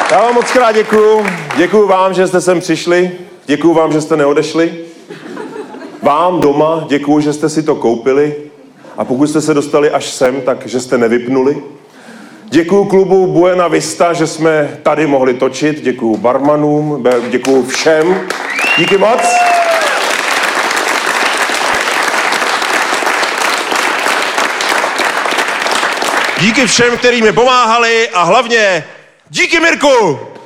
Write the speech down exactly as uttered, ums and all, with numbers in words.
Já vám moc krát děkuju. Děkuju vám, že jste sem přišli. Děkuju vám, že jste neodešli. Vám doma děkuju, že jste si to koupili. A pokud jste se dostali až sem, tak že jste nevypnuli. Děkuju klubu Buena Vista, že jsme tady mohli točit. Děkuju barmanům, děkuju všem. Díky moc. Díky všem, kteří mi pomáhali a hlavně díky Mirku!